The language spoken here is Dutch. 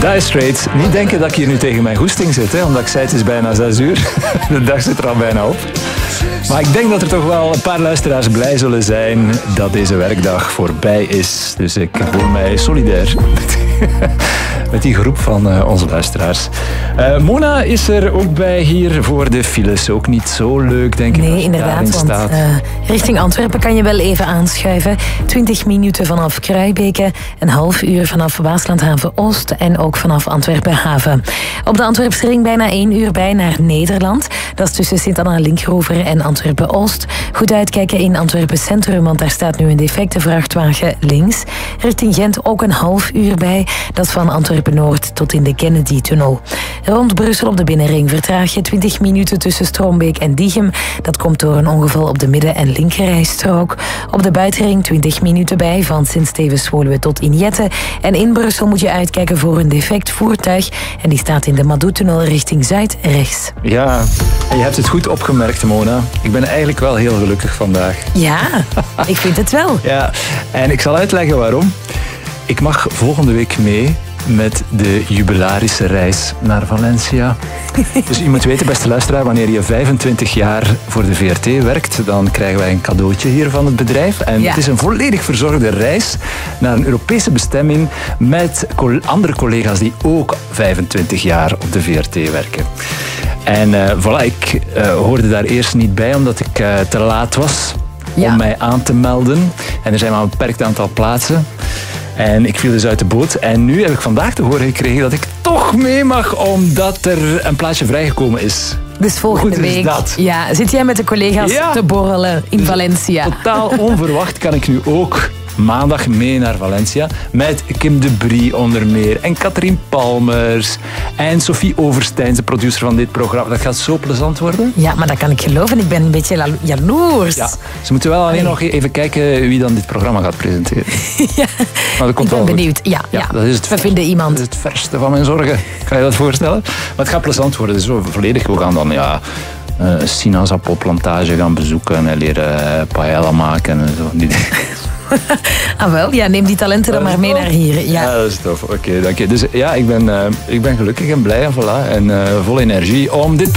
Dire Straits. Niet denken dat ik hier nu tegen mijn goesting zit, hè, omdat ik zei het is bijna 6 uur. De dag zit er al bijna op. Maar ik denk dat er toch wel een paar luisteraars blij zullen zijn dat deze werkdag voorbij is. Dus ik voel mij solidair met die groep van onze luisteraars. Mona is er ook bij hier voor de files. Ook niet zo leuk, denk ik. Nee, inderdaad, want richting Antwerpen kan je wel even aanschuiven. 20 minuten vanaf Kruibeke, een half uur vanaf Waaslandhaven Oost en ook vanaf Antwerpen Haven. Op de Antwerpse ring bijna 1 uur bij naar Nederland. Dat is tussen Sint-Anna-Linkhover en Antwerpen Oost. Goed uitkijken in Antwerpen Centrum, want daar staat nu een defecte vrachtwagen links. Richting Gent ook een half uur bij. Dat is van Antwerpen Noord tot in de Kennedy-tunnel. Rond Brussel op de binnenring vertraag je 20 minuten tussen Stroombeek en Diegem. Dat komt door een ongeval op de midden- en linkerrijstrook. Op de buitenring 20 minuten bij, van Sint-Stevens-Woluwe tot Injette. En in Brussel moet je uitkijken voor een defect voertuig. En die staat in de Madou-tunnel richting Zuid rechts. Ja, en je hebt het goed opgemerkt, Mona. Ik ben eigenlijk wel heel gelukkig vandaag. Ja, ik vind het wel. Ja, en ik zal uitleggen waarom. Ik mag volgende week mee met de jubilarische reis naar Valencia. Dus je moet weten, beste luisteraar, wanneer je 25 jaar voor de VRT werkt, dan krijgen wij een cadeautje hier van het bedrijf. En het is een volledig verzorgde reis naar een Europese bestemming met andere collega's die ook 25 jaar op de VRT werken. En voilà, ik hoorde daar eerst niet bij omdat ik te laat was om mij aan te melden. En er zijn maar een beperkt aantal plaatsen. En ik viel dus uit de boot. En nu heb ik vandaag te horen gekregen dat ik toch mee mag, omdat er een plaatsje vrijgekomen is. Dus volgende week zit jij met de collega's te borrelen in Valencia. Totaal onverwacht kan ik nu ook maandag mee naar Valencia met Kim de Brie onder meer en Katrien Palmers en Sophie Oversteins, de producer van dit programma. Dat gaat zo plezant worden. Ja, maar dat kan ik geloven. Ik ben een beetje jaloers. Ja, ze moeten wel alleen nog even kijken wie dan dit programma gaat presenteren. Ja, maar dat komt ik ben benieuwd. Ja, dat is het, we vinden iemand. Dat is het verste van mijn zorgen. Kan je dat voorstellen? Maar het gaat plezant worden. Dus volledig. We gaan dan een sinaasappelplantage gaan bezoeken en leren paella maken en zo. Ah wel, neem die talenten dan maar mee naar hier. Ja, dat is tof. Oké, dank je. Dus ja, ik ben gelukkig en blij en voilà. En vol energie om dit